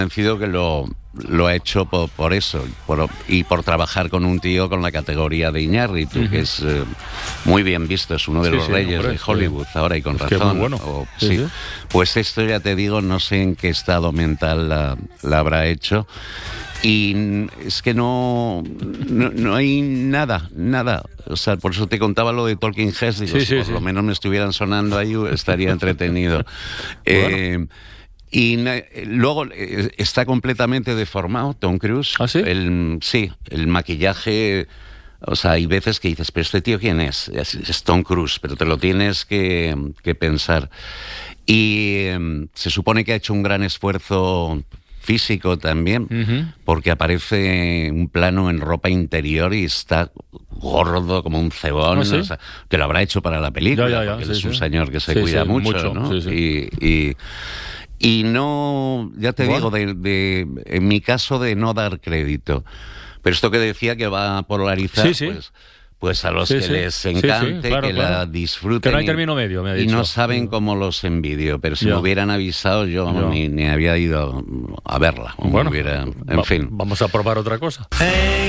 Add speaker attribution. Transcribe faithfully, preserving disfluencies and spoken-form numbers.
Speaker 1: convencido que lo, lo ha hecho por, por eso por, y por trabajar con un tío con la categoría de Iñárritu, uh-huh. que es eh, muy bien visto, es uno de sí, los sí, reyes hombre, de Hollywood sí. ahora y con
Speaker 2: es
Speaker 1: razón.
Speaker 2: Que muy bueno.
Speaker 1: o,
Speaker 2: sí,
Speaker 1: sí.
Speaker 2: Sí.
Speaker 1: Pues esto ya te digo, no sé en qué estado mental la, la habrá hecho. Y es que no, no no hay nada, nada. O sea, por eso te contaba lo de Talking Heads. Digo,
Speaker 2: sí,
Speaker 1: si
Speaker 2: sí,
Speaker 1: por
Speaker 2: sí.
Speaker 1: lo menos me estuvieran sonando ahí, estaría entretenido. Bueno. Eh, y eh, luego eh, está completamente deformado Tom Cruise.
Speaker 2: ¿Ah, sí?
Speaker 1: El, sí, el maquillaje... O sea, hay veces que dices, pero este tío ¿quién es? Es, es Tom Cruise, pero te lo tienes que, que pensar. Y eh, se supone que ha hecho un gran esfuerzo físico también, uh-huh. porque aparece un plano en ropa interior y está gordo como un cebón.
Speaker 2: ¿Ah, sí?
Speaker 1: O sea, que lo habrá hecho para la película,
Speaker 2: ya, ya, ya,
Speaker 1: porque
Speaker 2: sí,
Speaker 1: él es
Speaker 2: sí.
Speaker 1: un señor que se
Speaker 2: sí,
Speaker 1: cuida
Speaker 2: sí,
Speaker 1: mucho,
Speaker 2: mucho,
Speaker 1: ¿no?
Speaker 2: Sí, sí.
Speaker 1: Y, y, y no, ya te bueno. digo, de, de, en mi caso de no dar crédito. Pero esto que decía que va a polarizar,
Speaker 2: sí, sí.
Speaker 1: pues... Pues a los
Speaker 2: sí,
Speaker 1: que
Speaker 2: sí.
Speaker 1: les encante,
Speaker 2: sí, sí, claro,
Speaker 1: que
Speaker 2: claro.
Speaker 1: la disfruten.
Speaker 2: Que no hay término medio, me ha dicho.
Speaker 1: Y no saben cómo los envidio, pero si
Speaker 2: ya.
Speaker 1: me hubieran avisado yo ya. ni, ni había ido a verla.
Speaker 2: Bueno,
Speaker 1: hubiera, en
Speaker 2: va,
Speaker 1: fin.
Speaker 2: Vamos a probar otra cosa.
Speaker 3: Hey.